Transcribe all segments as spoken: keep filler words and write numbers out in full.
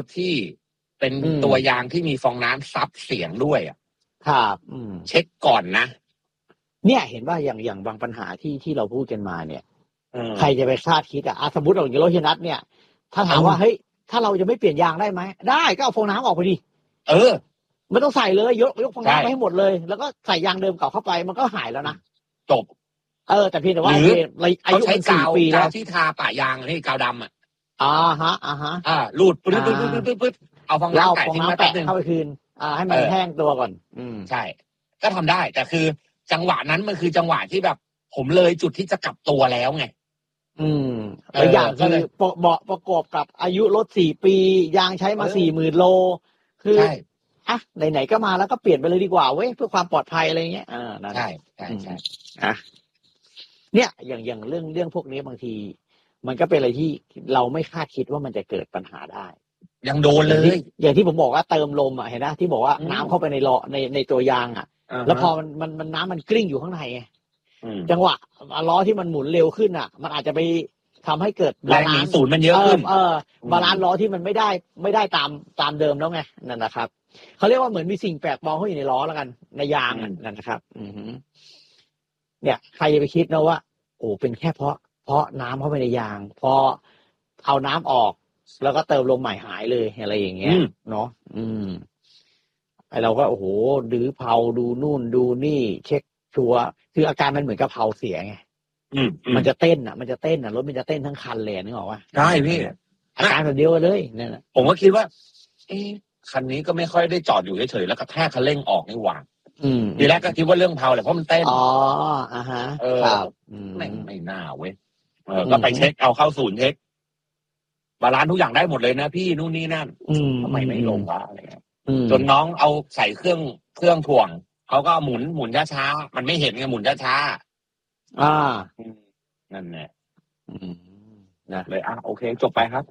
ที่เป็นตัวยางที่มีฟองน้ำซับเสียงด้วยอ่ะครับเช็คก่อนนะเนี่ยเห็นว่าอย่างอย่างบางปัญหาที่ที่เราพูดกันมาเนี่ยใครจะไปคาดคิดอ่ะสมมติเราอย่างรถเฮียนัทเนี่ยถ้าถามว่าเฮ้ยถ้าเราจะไม่เปลี่ยนยางได้ไหมได้ก็เอาฟองน้ำออกไปดิเออไม่ต้องใส่เลยยกยกฟองน้ำไปให้หมดเลยแล้วก็ใส่ยางเดิมเก่าเข้าไปมันก็หายแล้วนะจบเออแต่เพียงแต่ว่าอายุมันสี่ปีแล้วที่ทาปะยางนี่กาวดำอ่ะอ่าฮะอ่าฮะอ่าลูดปึ๊ดปึ๊ดปึ๊ดปึ๊ดปึ๊ดเอาฟองน้ำแปะทิ้งไว้แป๊บนึงเข้าไปคืนอ่าให้มันแห้งตัวก่อนอืมใช่ก็ทำได้แต่คือจังหวะนั้นมันคือจังหวะที่แบบผมเลยจุดที่จะกลับตัวแล้วไงอืมแล้วอย่างคือเบาะประกอบกับอายุรถสี่ปียางใช้มาสี่หมื่นโลคืออ่ะไหนๆก็มาแล้วก็เปลี่ยนไปเลยดีกว่าเว้ยเพื่อความปลอดภัยอะไรเงี้ยอ่าใช่ใช่ใช่อ่ะเนี่ยอย่างอย่างเรื่องเรื่องพวกนี้บางทีมันก็เป็นอะไรที่เราไม่คาดคิดว่ามันจะเกิดปัญหาได้ยังโดนเลยอย่างที่ผมบอกว่าเติมลมอ่ะเห็นไหมที่บอกว่าน้ำเข้าไปในล้อในในตัวยางอ่ะแล้วพอมันมันมันน้ำมันกลิ้งอยู่ข้างในไงจังหวะล้อที่มันหมุนเร็วขึ้นอ่ะมันอาจจะไปทำให้เกิดแรงหนีศูนย์มันเยอะขึ้นเออบาลานซ์ล้อที่มันไม่ได้ไม่ได้ตามตามเดิมแล้วไงนั่นนะครับเขาเรียกว่าเหมือนมีสิ่งแปลกปลอมเข้าอยู่ในล้อแล้วกันในยางนั่นนะครับอือเนี่ยใครจะไปคิดนะว่าโอ้เป็นแค่เพราะเพราะน้ำเข้าไปในยางพอเอาน้ำออกแล้วก็เติมลมใหม่หายเลยอะไรอย่างเงี้ยเนาะอืมไอเราก็โอ้โหดื้อเผาดูนู่นดูนี่เช็คชัวร์คืออาการมันเหมือนกับเผาเสียไงมันจะเต้นอ่ะมันจะเต้นอ่ะรถมันจะเต้นทั้งคันเลยนึกออกว่าใช่พี่อาการแบบเดียวกันเลยนั่นแหละผมก็คิดว่าเอ๊ะคันนี้ก็ไม่ค่อยได้จอดอยู่เฉยๆแล้วก็แทกคันเร่งออกนี่หว่าทีแรกก็คิดว่าเรื่องเผาแหละเพราะมันเต้นอ๋ออ่าฮะเออไม่ไม่น่าเว้ยเออก็ไปเช็คเอาเข้าศูนย์เช็คบาลานซ์ทุกอย่างได้หมดเลยนะพี่นู่นนี่นั่นทำไมไม่ลงวะอะไรเงี้ยจนน้องเอาใส่เครื่องเครื่องถ่วงเขาก็หมุนหมุนช้าๆมันไม่เห็นไงหมุนช้าๆอ่านั่นแหละนะเลยอ่ะโอเคจบไปครับ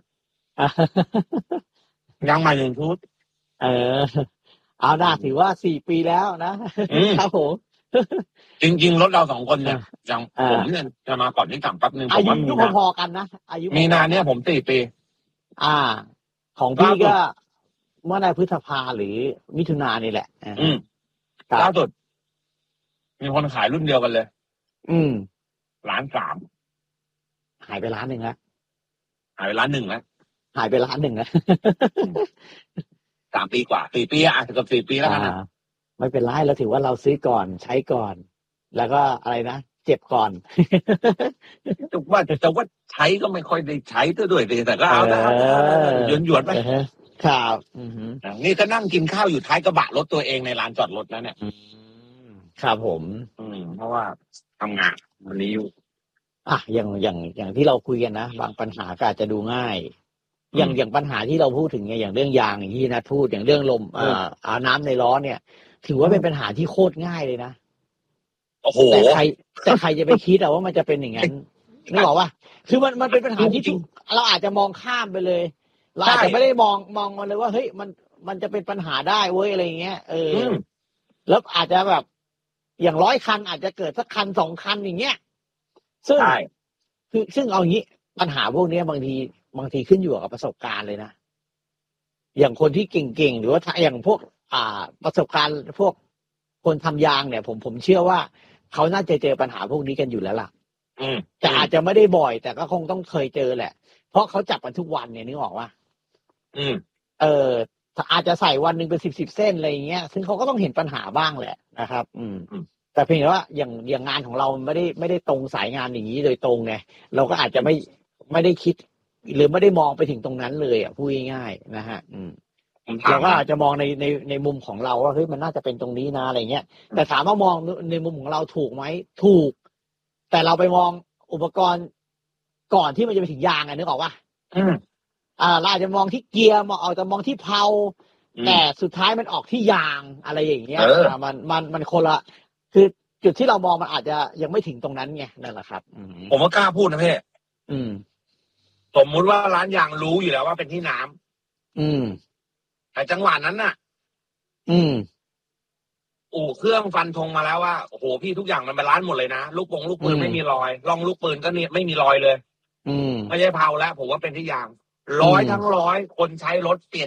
ยังมาหนึ่งชุดเออเอาหน้าถือว่าสี่ปีแล้วนะครับผมจริงๆรถเราสองคนเนี่ยอย่างผมเนี่ยจะมาก่อนที่ต่างแป๊บนึงอายุพอๆกันนะอายุมีนาเนี่ยผมสี่ปีอ่าของพี่ก็เมื่อในพฤษภาหรือมิถุนานี่แหละอืมล่าสุดมีคนขายรุ่นเดียวกันเลยอืมล้านสามหายไปล้านหนึ่งแล้วหายไปล้านหนึ่งแล้วหายไปล้านหนึ่งแล้วสามปีกว่าสี่ปีอ่ะเกือบสี่ปีแล้วนะไม่เป็นไรเราถือว่าเราซื้อก่อนใช้ก่อนแล้วก็อะไรนะเจ็บก่อนแต่ว่าแต่ว่าใช้ก็ไม่ค่อยได้ใช้ตัวด้วยแต่ก็เอาแต่หยวนหยวนไปครับนี่ก็นั่งกินข้าวอยู่ท้ายกระบะรถตัวเองในลานจอดรถแล้วเนี่ยครับผมเพราะว่าทำงานวันนี้อยู่อ่ะอย่างอย่างอย่างที่เราคุยกันนะบางปัญหาก็อาจจะดูง่ายอย่างอย่างปัญหาที่เราพูดถึงไงอย่างเรื่องยางอย่างที่นัทพูดอย่างเรื่องลมอ่าอาน้ำในล้อเนี่ยถือว่าเป็นปัญหาที่โคตรง่ายเลยนะโอ้โหแต่ใครแต่ใครจะไปคิดอะว่ามันจะเป็นอย่างนั้นนึกออกว่าคือมันมันเป็นปัญหาที่เราอาจจะมองข้ามไปเลยเราอาจจะไม่ได้มองมองมันเลยว่าเฮ้ยมันมันจะเป็นปัญหาได้เว้ยอะไรเงี้ยเออแล้วอาจจะแบบอย่างร้อยคันอาจจะเกิดสักคันสองคันอย่างเงี้ยซึ่งคือซึ่งเอางี้ปัญหาพวกนี้บางทีบางทีขึ้นอยู่กับประสบการณ์เลยนะอย่างคนที่เก่งๆหรือว่าอย่างพวกอ่าประสบการณ์พวกคนทำยางเนี่ยผมผมเชื่อว่าเขาน่าจะเจอปัญหาพวกนี้กันอยู่แล้วล่ะแต่อาจจะไม่ได้บ่อยแต่ก็คงต้องเคยเจอแหละเพราะเขาจับกันทุกวันเนี่ยนึกออกว่าเอออาจจะใส่วันหนึ่งเป็นสิบสิบเส้นอะไรอย่างเงี้ยซึ่งเขาก็ต้องเห็นปัญหาบ้างแหละนะครับอืมแต่เพียงแต่ว่าอย่างอย่างงานของเราไม่ได้ไม่ได้ตรงสายงานอย่างนี้โดยตรงไงเราก็อาจจะไม่ไม่ได้คิดหรือไม่ได้มองไปถึงตรงนั้นเลยอ่ะพูดง่ายๆนะฮะอืมเราก็อาจจะมองในในในมุมของเราว่าเฮ้ยมันน่าจะเป็นตรงนี้นะอะไรเงี้ยแต่ถามว่ามองในมุมของเราถูกไหมถูกแต่เราไปมองอุปกรณ์ก่อนที่มันจะไปถึงยางอ่ะนึกออกป่ะอ่าเราอาจจะมองที่เกียร์มองเอาจะมองที่เพลาแต่สุดท้ายมันออกที่ยางอะไรอย่างเงี้ยมันมันมันคนละคือจุดที่เรามองมันอาจจะยังไม่ถึงตรงนั้นไงนั่นแหละครับผมก็กล้าพูดนะพี่อืมสมมุติว่าร้านยางรู้อยู่แล้วว่าเป็นที่น้ำอืมแต่จังหวะนั้นน่ะอืมอู่เครื่องฟันธงมาแล้วว่าโอ้โหพี่ทุกอย่างมันบาลานซ์หมดเลยนะลูกปงลูกปืนไม่มีรอยร่องลูกปืนก็นี่ไม่มีรอยเลยอืมไม่ใช่เผาแล้วผมว่าเป็นที่ยางร้อยทั้งร้อยคนใช้รถเปลี่ยน